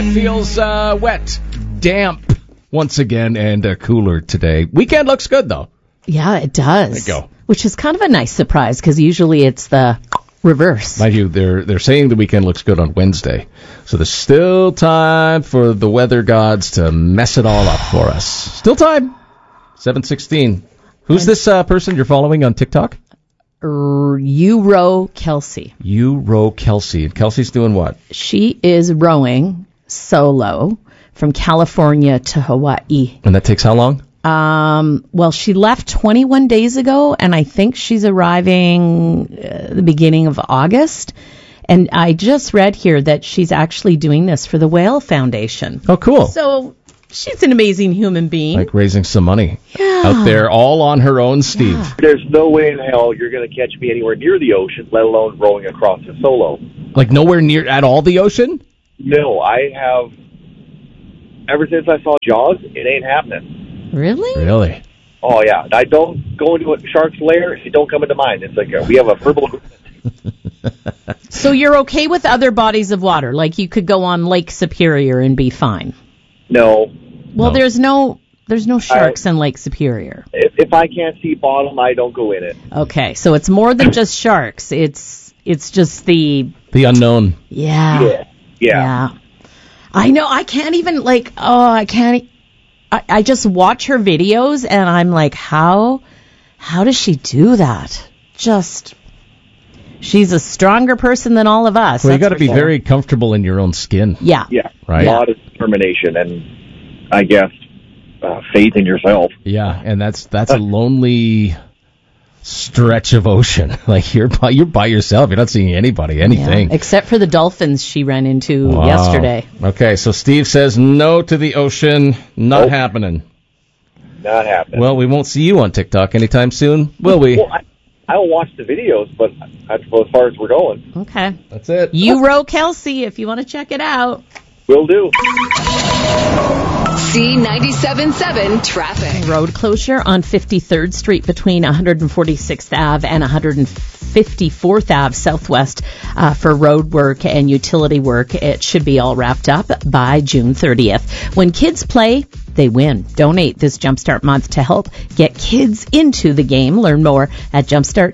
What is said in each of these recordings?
Feels wet, damp once again, and cooler today. Weekend looks good, though. Yeah, it does. There you go. Which is kind of a nice surprise, because usually it's the reverse. Mind you, they're saying the weekend looks good on Wednesday. So there's still time for the weather gods to mess it all up for us. Still time. 7:16. Who's this person you're following on TikTok? Euro Kelsey. Euro Kelsey. And Kelsey's doing what? She is rowing solo from California to Hawaii. And that takes how long? Well, she left 21 days ago, and I think she's arriving the beginning of August. And I just read here that she's actually doing this for the Whale Foundation. Oh, cool. So she's an amazing human being. Like raising some money out there all on her own, Steve. Yeah. There's no way in hell you're going to catch me anywhere near the ocean, let alone rowing across a solo. Like nowhere near at all the ocean? No, I have, ever since I saw Jaws, it ain't happening. Really? Really? Oh, yeah. I don't go into a shark's lair if you don't come into mine. It's like we have a verbal agreement. So you're okay with other bodies of water? Like you could go on Lake Superior and be fine? No. Well, there's no sharks in Lake Superior. If I can't see bottom, I don't go in it. Okay, so it's more than just sharks. It's just the unknown. Yeah. I know. I can't even I just watch her videos and I'm like, how does she do that? She's a stronger person than all of us. Well, you got to be very comfortable in your own skin. Yeah. Right? A lot of determination and, I guess, faith in yourself. Yeah, and that's a lonely stretch of ocean. Like you're by yourself. You're not seeing anything. Yeah, except for the dolphins she ran into yesterday. Okay, so Steve says no to the ocean. Not happening. Not happening. Well, we won't see you on TikTok anytime soon, will we? Well, I'll watch the videos, but that's as far as we're going. Okay. That's it. Euro Kelsey, if you want to check it out. Will do. C97.7 traffic. Road closure on 53rd Street between 146th Ave and 154th Ave Southwest for road work and utility work. It should be all wrapped up by June 30th. When kids play, they win. Donate this Jumpstart month to help get kids into the game. Learn more at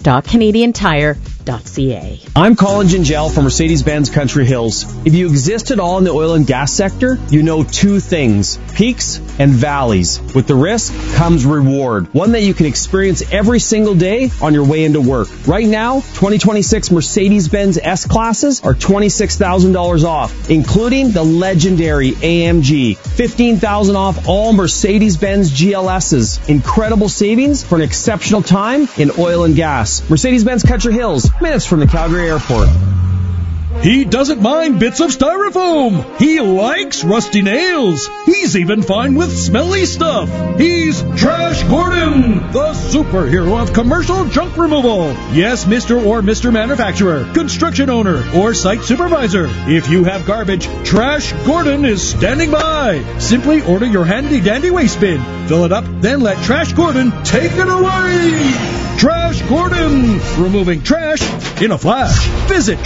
jumpstart.canadiantire.ca. I'm Colin Gingell from Mercedes-Benz Country Hills. If you exist at all in the oil and gas sector, you know two things: peaks and valleys. With the risk comes reward, one that you can experience every single day on your way into work. Right now, 2026 Mercedes-Benz S-Classes are $26,000 off, including the legendary AMG. $15,000 off all Mercedes-Benz GLSs. Incredible savings for an exceptional time in oil and gas. Mercedes-Benz Country Hills, minutes from the Calgary Airport. He doesn't mind bits of styrofoam. He likes rusty nails. He's even fine with smelly stuff. He's Trash Gordon, the superhero of commercial junk removal. Yes, Mr. or Mr. Manufacturer, construction owner, or site supervisor. If you have garbage, Trash Gordon is standing by. Simply order your handy-dandy waste bin. Fill it up, then let Trash Gordon take it away. Trash Gordon, removing trash in a flash. Visit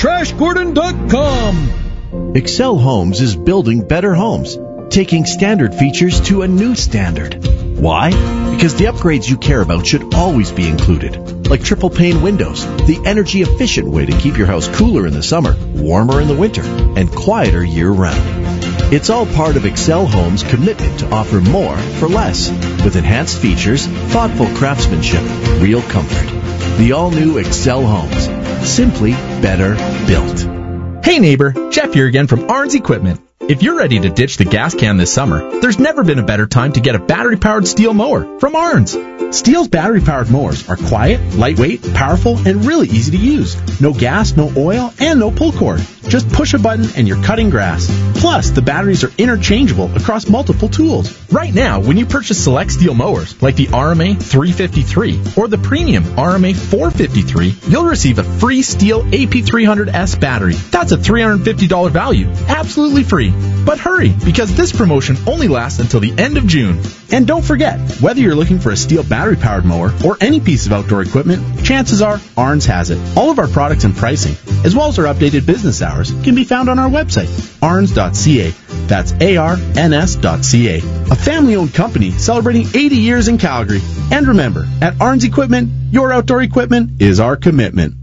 TrashGordon.com. Excel Homes is building better homes, taking standard features to a new standard. Why? Because the upgrades you care about should always be included, like triple pane windows, the energy efficient way to keep your house cooler in the summer, warmer in the winter, and quieter year-round. It's all part of Excel Homes' commitment to offer more for less, with enhanced features, thoughtful craftsmanship, real comfort. The all-new Excel Homes. Simply better built. Hey neighbor, Jeff here again from Arns Equipment. If you're ready to ditch the gas can this summer, there's never been a better time to get a battery-powered steel mower from Arns. Stihl's battery-powered mowers are quiet, lightweight, powerful, and really easy to use. No gas, no oil, and no pull cord. Just push a button and you're cutting grass. Plus, the batteries are interchangeable across multiple tools. Right now, when you purchase select Stihl mowers, like the RMA 353 or the premium RMA 453, you'll receive a free Stihl AP300S battery. That's a $350 value, absolutely free. But hurry, because this promotion only lasts until the end of June. And don't forget, whether you're looking for a Stihl battery-powered mower or any piece of outdoor equipment, chances are Arns has it. All of our products and pricing, as well as our updated business hours, can be found on our website, arns.ca. That's arns.ca. A family-owned company celebrating 80 years in Calgary. And remember, at Arns Equipment, your outdoor equipment is our commitment.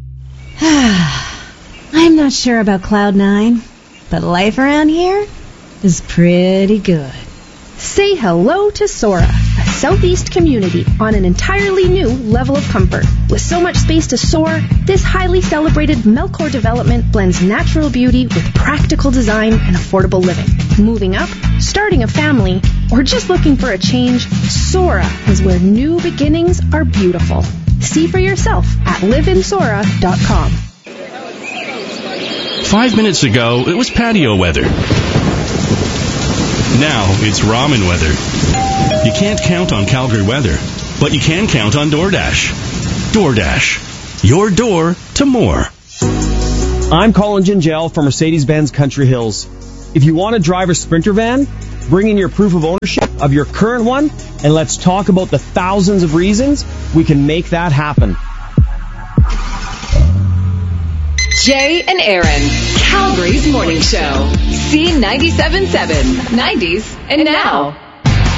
I'm not sure about Cloud9, but life around here is pretty good. Say hello to Sora, a Southeast community on an entirely new level of comfort. With so much space to soar, this highly celebrated Melcor development blends natural beauty with practical design and affordable living. Moving up, starting a family, or just looking for a change, Sora is where new beginnings are beautiful. See for yourself at liveinsora.com. 5 minutes ago, it was patio weather. Now it's ramen weather. You can't count on Calgary weather, but you can count on DoorDash. DoorDash. Your door to more. I'm Colin Gingell from Mercedes-Benz Country Hills. If you want to drive a Sprinter van, bring in your proof of ownership of your current one, and let's talk about the thousands of reasons we can make that happen. Jay and Aaron, Calgary's morning show. C97.7, 90s and now.